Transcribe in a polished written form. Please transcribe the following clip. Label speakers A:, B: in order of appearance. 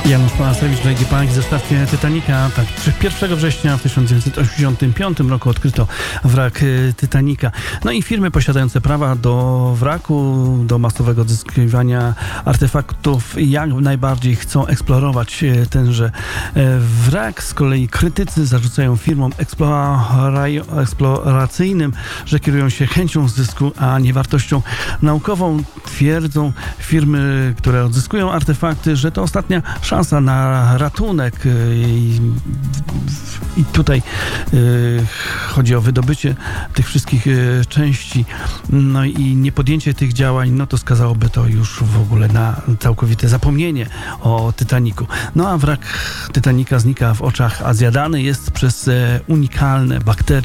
A: Janusz Palasewicz, Lady Punk, zestawcie Titanica. Tak, 1 września w 1985 roku odkryto wrak Titanica. No i firmy posiadające prawa do wraku, do masowego odzyskiwania artefaktów jak najbardziej chcą eksplorować tenże wrak. Z kolei krytycy zarzucają firmom eksploracyjnym, że kierują się chęcią zysku, a nie wartością naukową. Twierdzą firmy, które odzyskują artefakty, że to ostatnia szansa na ratunek i tutaj chodzi o wydobycie tych wszystkich części, no i niepodjęcie tych działań, no to skazałoby to już w ogóle na całkowite zapomnienie o Titanicu. No a wrak Titanica znika w oczach, a zjadany jest przez unikalne bakterie.